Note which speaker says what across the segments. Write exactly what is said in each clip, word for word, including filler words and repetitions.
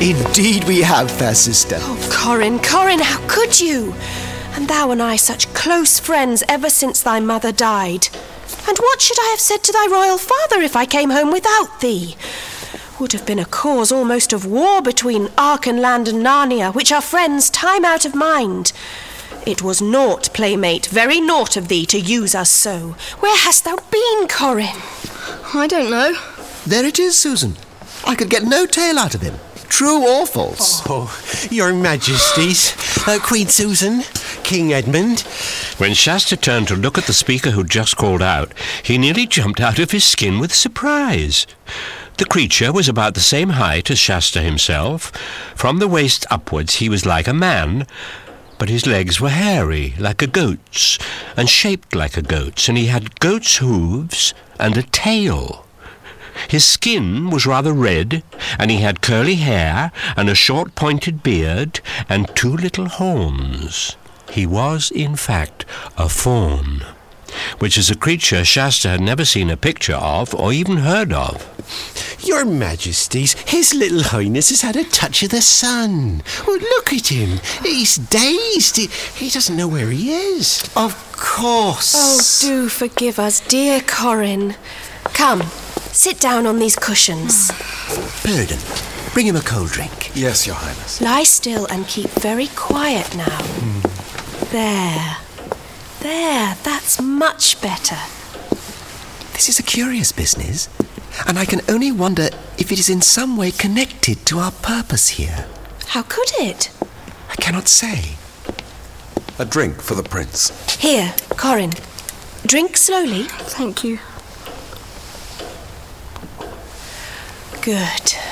Speaker 1: Indeed we have, fair sister.
Speaker 2: Oh, Corin, Corin, how could you? And thou and I such close friends ever since thy mother died. And what should I have said to thy royal father if I came home without thee? Would have been a cause almost of war between Archenland and Narnia, which are friends time out of mind. It was naught, playmate, very naught of thee to use us so. Where hast thou been, Corin?
Speaker 3: I don't know.
Speaker 1: There it is, Susan. I could get no tale out of him, true or false.
Speaker 4: Oh, your majesties, uh, Queen Susan, King Edmund.
Speaker 5: When Shasta turned to look at the speaker who'd just called out, he nearly jumped out of his skin with surprise. The creature was about the same height as Shasta himself. From the waist upwards he was like a man, but his legs were hairy, like a goat's, and shaped like a goat's, and he had goat's hooves and a tail. His skin was rather red, and he had curly hair and a short pointed beard and two little horns. He was, in fact, a faun, which is a creature Shasta had never seen a picture of or even heard of.
Speaker 4: Your majesties, his little highness has had a touch of the sun. Oh, look at him. He's dazed. He, he doesn't know where he is.
Speaker 1: Of course.
Speaker 2: Oh, do forgive us, dear Corin. Come, sit down on these cushions.
Speaker 1: Peregrine, bring him a cold drink.
Speaker 6: Yes, Your Highness.
Speaker 2: Lie still and keep very quiet now. Mm. There. There, that's much better.
Speaker 1: This is a curious business, and I can only wonder if it is in some way connected to our purpose here.
Speaker 2: How could it?
Speaker 1: I cannot say.
Speaker 6: A drink for the prince.
Speaker 2: Here, Corin. Drink slowly.
Speaker 3: Thank you.
Speaker 2: Good.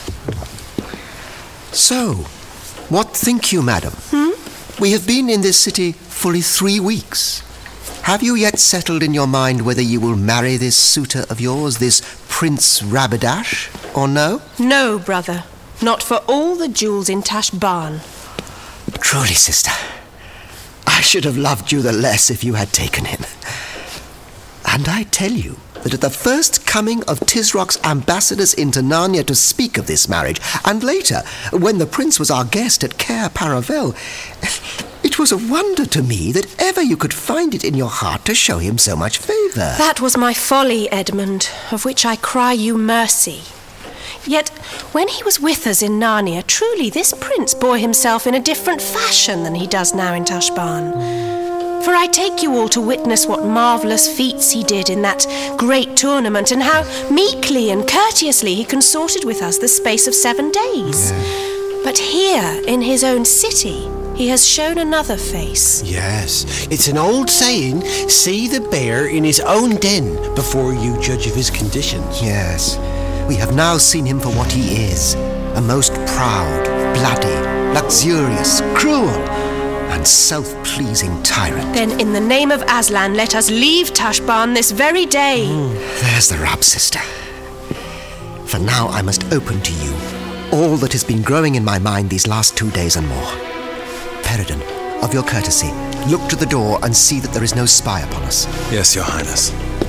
Speaker 1: So, what think you, madam?
Speaker 2: Hmm?
Speaker 1: We have been in this city fully three weeks. Have you yet settled in your mind whether you will marry this suitor of yours, this Prince Rabadash, or no?
Speaker 2: No, brother. Not for all the jewels in Tashbaan.
Speaker 1: Truly, sister, I should have loved you the less if you had taken him. And I tell you that at the first coming of Tisrock's ambassadors into Narnia to speak of this marriage, and later, when the prince was our guest at Caer Paravel, it was a wonder to me that ever you could find it in your heart to show him so much favour.
Speaker 2: That was my folly, Edmund, of which I cry you mercy. Yet, when he was with us in Narnia, truly this prince bore himself in a different fashion than he does now in Tashbaan. For I take you all to witness what marvellous feats he did in that great tournament, and how meekly and courteously he consorted with us the space of seven days. Yeah. But here, in his own city, he has shown another face.
Speaker 4: Yes, it's an old saying, see the bear in his own den before you judge of his conditions.
Speaker 1: Yes, we have now seen him for what he is, a most proud, bloody, luxurious, cruel, and self-pleasing tyrant.
Speaker 2: Then in the name of Aslan, let us leave Tashbaan this very day.
Speaker 1: Mm. There's the rub, sister. For now I must open to you all that has been growing in my mind these last two days and more. Peregrine, of your courtesy, look to the door and see that there is no spy upon us.
Speaker 6: Yes, Your Highness.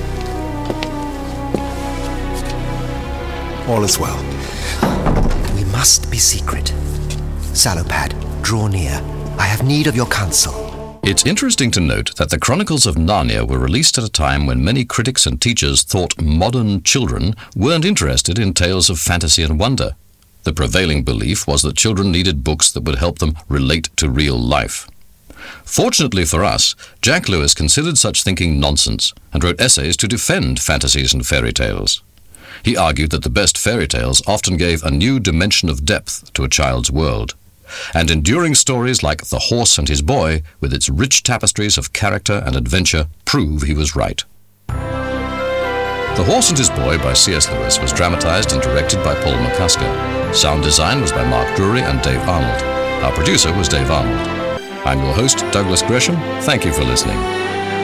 Speaker 6: All is well.
Speaker 1: We must be secret. Salopad, draw near. I have need of your counsel.
Speaker 7: It's interesting to note that the Chronicles of Narnia were released at a time when many critics and teachers thought modern children weren't interested in tales of fantasy and wonder. The prevailing belief was that children needed books that would help them relate to real life. Fortunately for us, Jack Lewis considered such thinking nonsense and wrote essays to defend fantasies and fairy tales. He argued that the best fairy tales often gave a new dimension of depth to a child's world. And enduring stories like The Horse and His Boy, with its rich tapestries of character and adventure, prove he was right. The Horse and His Boy by C S Lewis was dramatized and directed by Paul McCusker. Sound design was by Mark Drury and Dave Arnold. Our producer was Dave Arnold. I'm your host, Douglas Gresham. Thank you for listening.